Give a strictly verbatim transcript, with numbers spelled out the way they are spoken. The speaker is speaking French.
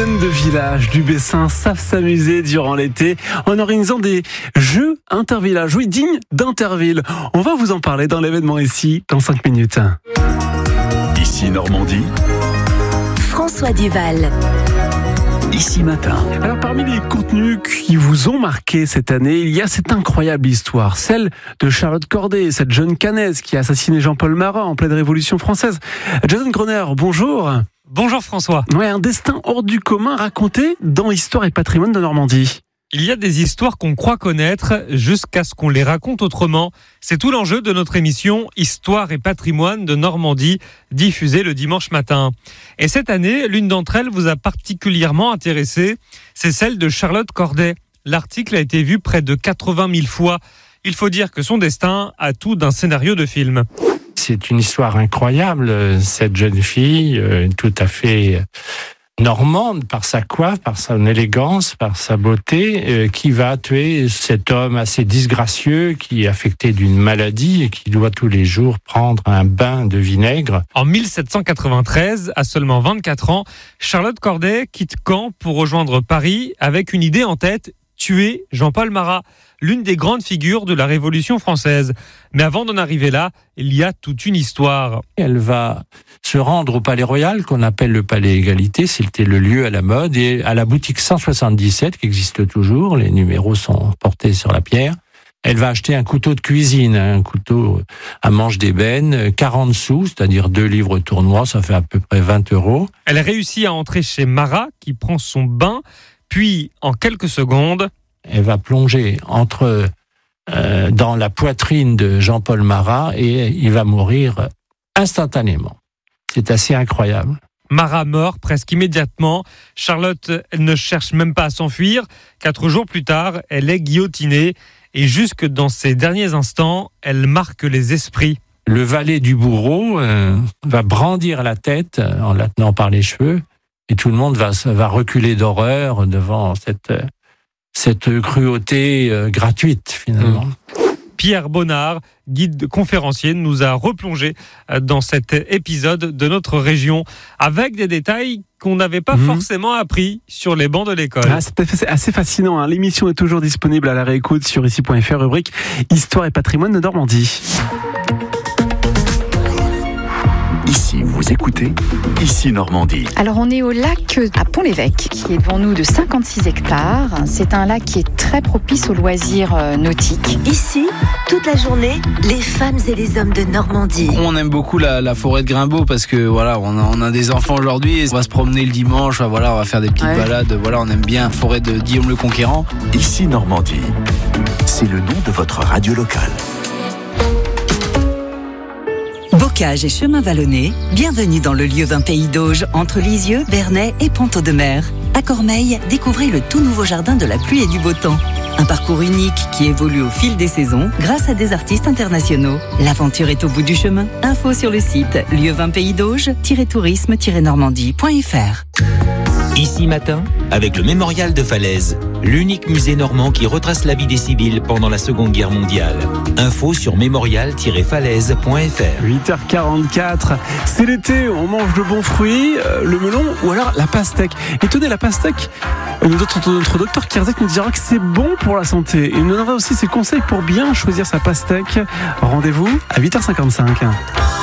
dizaines de villages du Bessin savent s'amuser durant l'été en organisant des jeux intervillages, oui, dignes d'Interville. On va vous en parler dans l'événement ici, dans cinq minutes. Ici Normandie, François Duval. Ici Matin. Alors parmi les contenus qui vous ont marqué cette année, il y a cette incroyable histoire, celle de Charlotte Corday, cette jeune Caennaise qui a assassiné Jean-Paul Marat en pleine Révolution française. Jason Groner, bonjour. Bonjour François. Ouais, un destin hors du commun raconté dans Histoire et Patrimoine de Normandie. Il y a des histoires qu'on croit connaître jusqu'à ce qu'on les raconte autrement. C'est tout l'enjeu de notre émission Histoire et Patrimoine de Normandie, diffusée le dimanche matin. Et cette année, l'une d'entre elles vous a particulièrement intéressé, c'est celle de Charlotte Corday. L'article a été vu près de quatre-vingt mille fois. Il faut dire que son destin a tout d'un scénario de film. C'est une histoire incroyable, cette jeune fille, euh, tout à fait normande par sa coiffe, par son élégance, par sa beauté, euh, qui va tuer cet homme assez disgracieux qui est affecté d'une maladie et qui doit tous les jours prendre un bain de vinaigre. En mille sept cent quatre-vingt-treize, à seulement vingt-quatre ans, Charlotte Corday quitte Caen pour rejoindre Paris avec une idée en tête, tuer Jean-Paul Marat, l'une des grandes figures de la Révolution française. Mais avant d'en arriver là, il y a toute une histoire. Elle va se rendre au Palais Royal, qu'on appelle le Palais Égalité, c'était le lieu à la mode, et à la boutique cent soixante-dix-sept, qui existe toujours, les numéros sont portés sur la pierre. Elle va acheter un couteau de cuisine, un couteau à manche d'ébène, quarante sous, c'est-à-dire deux livres tournois, ça fait à peu près vingt euros. Elle réussit à entrer chez Marat, qui prend son bain, puis en quelques secondes, elle va plonger entre euh, dans la poitrine de Jean-Paul Marat et il va mourir instantanément. C'est assez incroyable. Marat meurt presque immédiatement. Charlotte, elle ne cherche même pas à s'enfuir. Quatre jours plus tard, elle est guillotinée. Et jusque dans ses derniers instants, elle marque les esprits. Le valet du bourreau euh, va brandir la tête en la tenant par les cheveux. Et tout le monde va, va reculer d'horreur devant cette... Euh, cette cruauté euh, gratuite, finalement. Mmh. Pierre Bonnard, guide conférencier, nous a replongé dans cet épisode de notre région avec des détails qu'on n'avait pas mmh. forcément appris sur les bancs de l'école. Ah, c'est assez fascinant, hein. L'émission est toujours disponible à la réécoute sur ici point f r, rubrique Histoire et Patrimoine de Normandie. Ici, vous écoutez Ici Normandie. Alors on est au lac à Pont-l'Évêque, qui est devant nous de cinquante-six hectares. C'est un lac qui est très propice aux loisirs nautiques. Ici, toute la journée, les femmes et les hommes de Normandie. On aime beaucoup la, la forêt de Grimbaud parce que voilà, on a, on a des enfants aujourd'hui. On va se promener le dimanche, voilà, on va faire des petites ouais. balades. Voilà, on aime bien la forêt de Guillaume le Conquérant. Ici Normandie, c'est le nom de votre radio locale. Bocage et chemin vallonné, bienvenue dans le lieu vingt Pays d'Auge, entre Lisieux, Bernay et Ponteau-de-Mer. À Cormeilles, découvrez le tout nouveau jardin de la pluie et du beau temps. Un parcours unique qui évolue au fil des saisons grâce à des artistes internationaux. L'aventure est au bout du chemin. Info sur le site lieu vingt pays d'auge tiret tourisme tiret normandie point f r. Ici Matin, avec le Mémorial de Falaise, l'unique musée normand qui retrace la vie des civils pendant la Seconde Guerre mondiale. Info sur mémorial tiret falaise point f r. huit heures quarante-quatre, c'est l'été, on mange de bons fruits, euh, le melon ou alors la pastèque. Et tenez, la pastèque, notre, notre docteur Kierzek nous dira que c'est bon pour la santé. Et il nous donnera aussi ses conseils pour bien choisir sa pastèque. Rendez-vous à huit heures cinquante-cinq.